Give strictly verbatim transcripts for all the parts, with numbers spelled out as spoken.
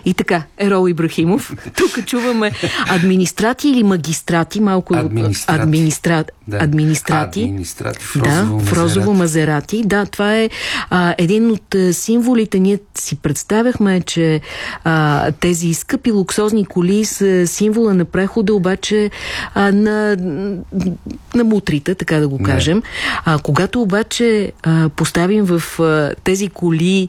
И така, Ерол Ибрахимов. Тук чуваме администрати или магистрати, малко администрати. Администра... Да. Администрати. Администрати в да, розово, в розово мазерати. Да, това е а, един от а, символите. Ние си представяхме, че а, тези скъпи луксозни коли са символа на прехода, обаче а, на, на мутрите, така да го кажем. А, когато обаче а, поставим в а, тези коли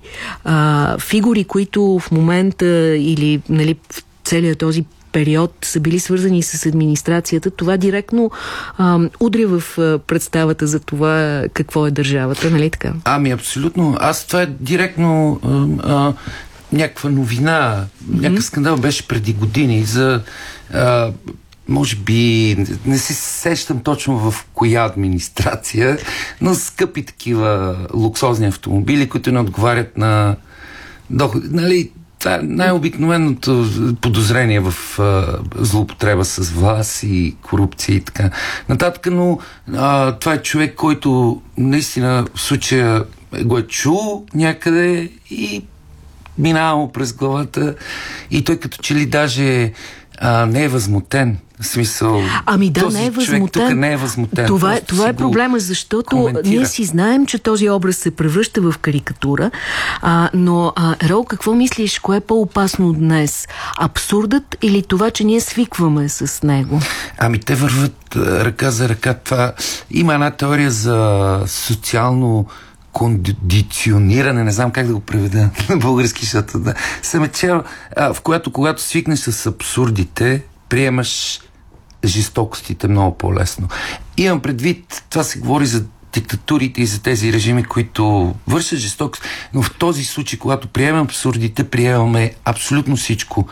а, фигури, които в момента или нали, в целият този период са били свързани с администрацията, това директно а, удря в а, представата за това какво е държавата, нали така? Ами абсолютно. Аз това е директно а, а, някаква новина, mm-hmm. някакъв скандал беше преди години за а, може би, не се сещам точно в коя администрация, но скъпи такива луксозни автомобили, които не отговарят на доходи. Нали, това е най-обикновеното подозрение в а, злоупотреба с власт и корупция и така нататък, но а, това е човек, който наистина в случая го е чул някъде и минава през главата и той като че ли даже а, не е възмутен. В смисъл, ами да, този не е възмутен. Тук не е възмутен. Това, това е проблема, защото коментира. Ние си знаем, че този образ се превръща в карикатура, а, но а, Ерол, какво мислиш, кое е по-опасно днес? Абсурдът или това, че ние свикваме с него? Ами те върват ръка за ръка. Това има една теория за социално кондициониране, не знам как да го преведа на български, защото да съм е чел, в която когато свикнеш с абсурдите, приемаш жестокостите много по-лесно. Имам предвид, това се говори за диктатурите и за тези режими, които вършат жестокост, но в този случай, когато приемем абсурдите, приемаме абсолютно всичко.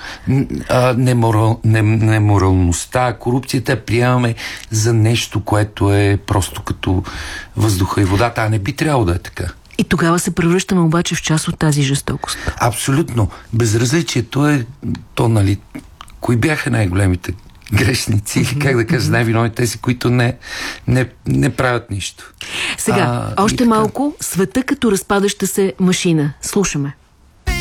Неморал, неморалността, корупцията приемаме за нещо, което е просто като въздуха и водата, а не би трябвало да е така. И тогава се превръщаме обаче в част от тази жестокост. Абсолютно. Безразличието е то, нали, кои бяха най-големите грешници, или как да кажа, най-виновни тези, които не, не, не правят нищо. Сега, а, още малко, света като разпадаща се машина. Слушаме.